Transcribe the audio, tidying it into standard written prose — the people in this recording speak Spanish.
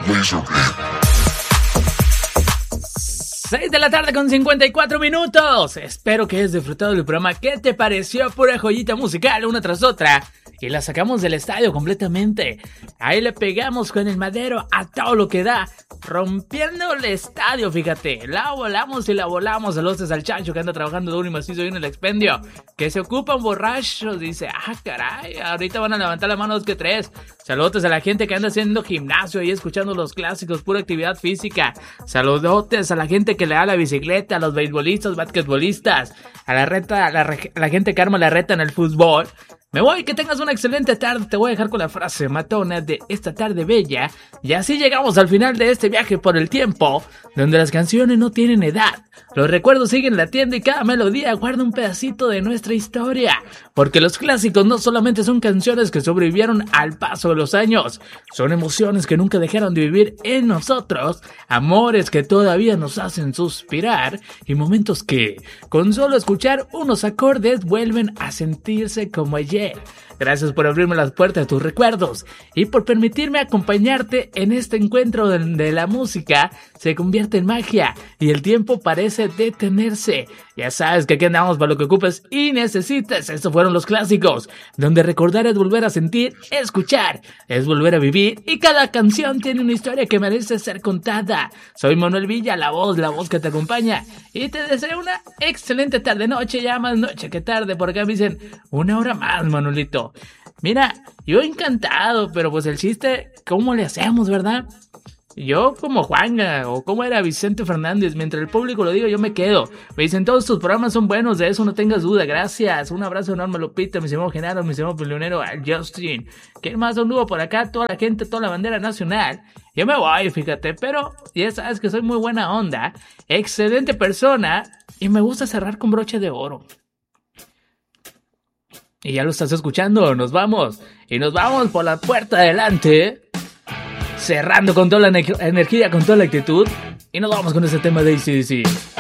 6 de la tarde con 54 minutos. Espero que hayas disfrutado del programa. ¿Qué te pareció? Pura joyita musical, una tras otra. Y la sacamos del estadio completamente. Ahí le pegamos con el madero a todo lo que da, rompiendo el estadio, fíjate. La volamos y la volamos. Saludos al Chancho que anda trabajando duro y macizo ahí en el expendio. Que se ocupan borrachos. Dice, caray, ahorita van a levantar la mano 2 que 3. Saludos a la gente que anda haciendo gimnasio y escuchando los clásicos, pura actividad física. Saludos a la gente que le da la bicicleta, a los beisbolistas, basquetbolistas, a la gente que arma la reta en el fútbol. Me voy, que tengas una excelente tarde. Te voy a dejar con la frase matona de esta tarde bella. Y así llegamos al final de este viaje por el tiempo, donde las canciones no tienen edad. Los recuerdos siguen latiendo y cada melodía guarda un pedacito de nuestra historia. Porque los clásicos no solamente son canciones que sobrevivieron al paso de los años, son emociones que nunca dejaron de vivir en nosotros, amores que todavía nos hacen suspirar y momentos que, con solo escuchar unos acordes, vuelven a sentirse como ayer. Gracias por abrirme las puertas de tus recuerdos y por permitirme acompañarte en este encuentro donde la música se convierte en magia y el tiempo parece detenerse. Ya sabes que aquí andamos para lo que ocupes y necesites. Estos fueron los clásicos, donde recordar es volver a sentir, escuchar es volver a vivir y cada canción tiene una historia que merece ser contada. Soy Manuel Villa, la voz que te acompaña y te deseo una excelente tarde, noche, ya más noche que tarde. Por acá me dicen, 1 hora más, Manuelito. Mira, yo encantado, pero pues el chiste, ¿cómo le hacemos, verdad? Yo como Juanga, o como era Vicente Fernández, mientras el público lo diga, yo me quedo. Me dicen, todos tus programas son buenos, de eso no tengas duda, gracias. Un abrazo enorme, Lupita, mi señor Genaro, mi señor peleonero, Justin. ¿Qué más anduvo por acá? Toda la gente, toda la bandera nacional. Yo me voy, fíjate, pero ya sabes que soy muy buena onda, excelente persona, y me gusta cerrar con broche de oro. Y ya lo estás escuchando, nos vamos. Y nos vamos por la puerta de adelante. Cerrando con toda la energía, con toda la actitud. Y nos vamos con ese tema de AC/DC.